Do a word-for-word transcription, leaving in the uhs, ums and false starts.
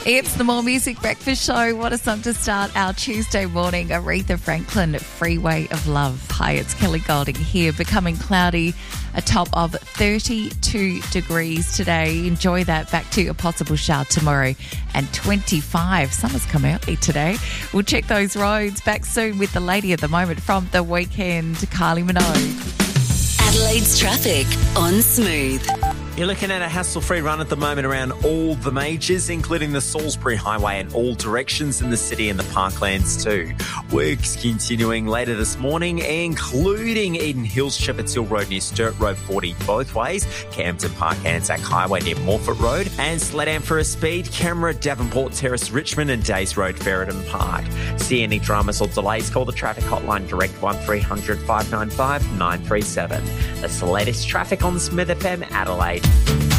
It's the More Music Breakfast Show. What a song to start our Tuesday morning. Aretha Franklin, Freeway of Love. Hi, it's Kelly Golding here. Becoming cloudy, a top of thirty-two degrees today. Enjoy that. Back to a possible shower tomorrow. And twenty-five. Summer's come early today. We'll check those roads. Back soon with the lady of the moment from The Weekend, Kylie Minogue. Adelaide's traffic on Smooth. You're looking at a hassle-free run at the moment around all the majors, including the Salisbury Highway in all directions in the city and the parklands too. Works continuing later this morning, including Eden Hills, Shepherd's Hill Road near Sturt Road forty both ways, Campton Park Anzac Highway near Morford Road, and slow down for a speed, Camera, Davenport Terrace, Richmond and Days Road, Ferryden Park. See any dramas or delays, call the traffic hotline direct one three hundred five nine five nine three seven. That's the latest traffic on Smith F M Adelaide.